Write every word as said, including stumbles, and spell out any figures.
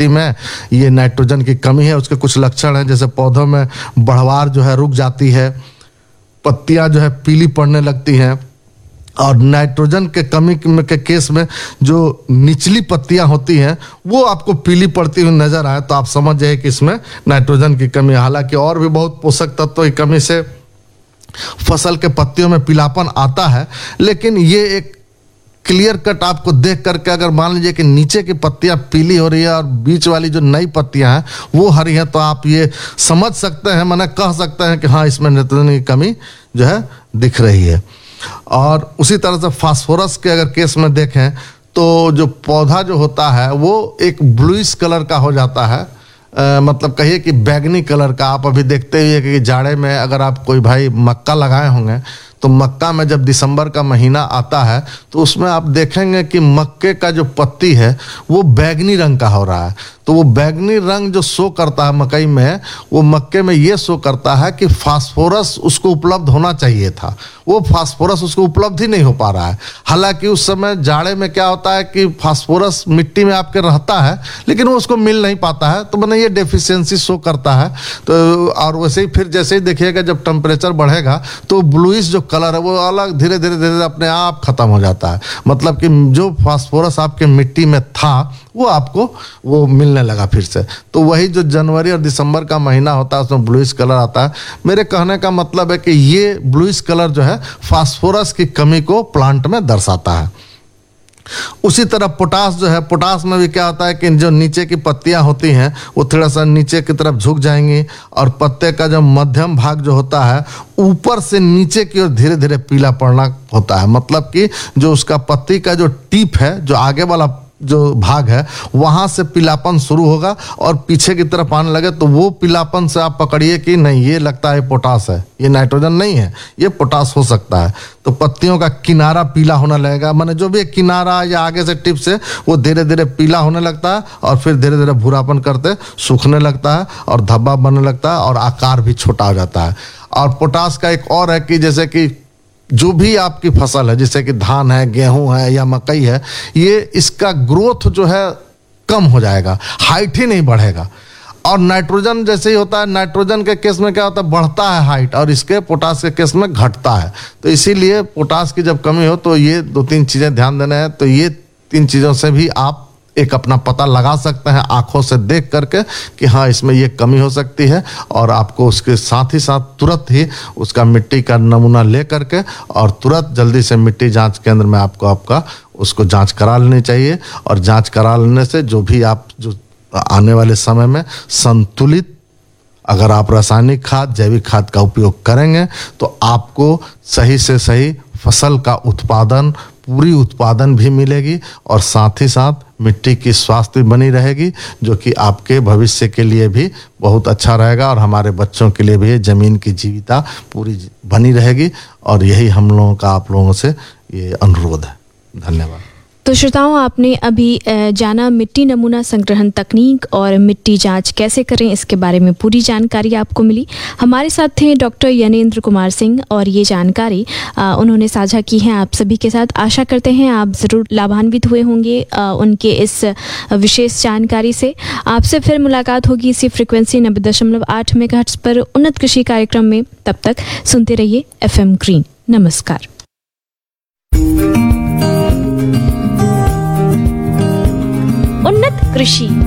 मिट्टी में ये नाइट्रोजन की कमी है। उसके कुछ लक्षण हैं, जैसे पौधों में बढ़वार जो है रुक जाती है, पत्तियां जो है पीली पड़ने लगती हैं, और नाइट्रोजन के कमी के केस में जो निचली पत्तियां होती हैं वो आपको पीली पड़ती हुई नजर आए तो आप समझ जाइए कि इसमें नाइट्रोजन की कमी है। हालांकि और भी बहुत पोषक तत्वों की कमी से फसल के पत्तियों में पीलापन आता है, लेकिन ये एक क्लियर कट आपको देख करके अगर मान लीजिए कि नीचे की पत्तियां पीली हो रही है और बीच वाली जो नई पत्तियां हैं वो हरी हैं, तो आप ये समझ सकते हैं, माने कह सकते हैं कि हाँ इसमें नाइट्रोजन की कमी जो है दिख रही है। और उसी तरह से फास्फोरस के अगर केस में देखें तो जो पौधा जो होता है वो एक ब्लूइश कलर का हो जाता है, आ, मतलब कहिए कि बैगनी कलर का। आप अभी देखते हुए कि जाड़े में अगर आप कोई भाई मक्का लगाए होंगे तो मक्का में जब दिसंबर का महीना आता है तो उसमें आप देखेंगे कि मक्के का जो पत्ती है वो बैगनी रंग का हो रहा है। तो वो बैगनी रंग जो शो करता है मकई में, वो मक्के में ये शो करता है कि फास्फोरस उसको उपलब्ध होना चाहिए था, वो फास्फोरस उसको उपलब्ध ही नहीं हो पा रहा है। हालांकि उस समय जाड़े में क्या होता है कि फास्फोरस मिट्टी में आपके रहता है लेकिन वो उसको मिल नहीं पाता है, तो मैंने ये डेफिशिएंसी शो करता है। तो और वैसे ही फिर जैसे ही देखिएगा जब टेम्परेचर बढ़ेगा तो ब्लूइश जो कलर है वो अलग धीरे धीरे धीरे अपने आप खत्म हो जाता है। मतलब कि जो फास्फोरस आपके मिट्टी में था वो आपको वो मिलने लगा फिर से। तो वही जो जनवरी और दिसंबर का महीना होता है उसमें ब्लूइश कलर आता है। मेरे कहने का मतलब है कि ये ब्लूइश कलर जो है फास्फोरस की कमी को प्लांट में दर्शाता है। उसी तरह पोटास जो है, पोटास में भी क्या होता है कि जो नीचे की पत्तियां होती हैं वो थोड़ा सा नीचे की तरफ झुक जाएंगी और पत्ते का जो मध्यम भाग जो होता है ऊपर से नीचे की ओर धीरे धीरे पीला पड़ना होता है। मतलब कि जो उसका पत्ती का जो टिप है, जो आगे वाला जो भाग है वहां से पीलापन शुरू होगा और पीछे की तरफ आने लगे तो वो पीलापन से आप पकड़िए कि नहीं ये लगता है पोटास है, ये नाइट्रोजन नहीं है, ये पोटास हो सकता है। तो पत्तियों का किनारा पीला होने लगेगा, माने जो भी किनारा या आगे से टिप से वो धीरे धीरे पीला होने लगता है और फिर धीरे धीरे भूरापन करते सूखने लगता है और धब्बा बनने लगता है और आकार भी छोटा हो जाता है। और पोटास का एक और है कि जैसे कि जो भी आपकी फसल है, जैसे कि धान है, गेहूं है या मकई है, ये इसका ग्रोथ जो है कम हो जाएगा, हाइट ही नहीं बढ़ेगा। और नाइट्रोजन जैसे ही होता है, नाइट्रोजन के केस में क्या होता है बढ़ता है हाइट, और इसके पोटास के केस में घटता है। तो इसीलिए पोटास की जब कमी हो तो ये दो तीन चीजें ध्यान देना है। तो ये तीन चीजों से भी आप एक अपना पता लगा सकते हैं आंखों से देख करके कि हाँ इसमें ये कमी हो सकती है, और आपको उसके साथ ही साथ तुरंत ही उसका मिट्टी का नमूना ले करके और तुरंत जल्दी से मिट्टी जांच केंद्र में आपको आपका उसको जांच करा लेनी चाहिए। और जांच करा लेने से जो भी आप जो आने वाले समय में संतुलित अगर आप रासायनिक खाद, जैविक खाद का उपयोग करेंगे तो आपको सही से सही फसल का उत्पादन, पूरी उत्पादन भी मिलेगी और साथ ही साथ मिट्टी की स्वास्थ्य बनी रहेगी, जो कि आपके भविष्य के लिए भी बहुत अच्छा रहेगा और हमारे बच्चों के लिए भी जमीन की जीविता पूरी बनी रहेगी। और यही हम लोगों का आप लोगों से ये अनुरोध है। धन्यवाद। तो श्रोताओं, आपने अभी जाना मिट्टी नमूना संग्रहण तकनीक और मिट्टी जांच कैसे करें, इसके बारे में पूरी जानकारी आपको मिली। हमारे साथ थे डॉक्टर यनेंद्र कुमार सिंह और ये जानकारी आ, उन्होंने साझा की है आप सभी के साथ। आशा करते हैं आप ज़रूर लाभान्वित हुए होंगे आ, उनके इस विशेष जानकारी से। आपसे फिर मुलाकात होगी इसी फ्रिक्वेंसी नब्बे दशमलव आठ मेगाहर्ट्ज़ पर उन्नत कृषि कार्यक्रम में। तब तक सुनते रहिए एफ एम ग्रीन। नमस्कार। उन्नत कृषि।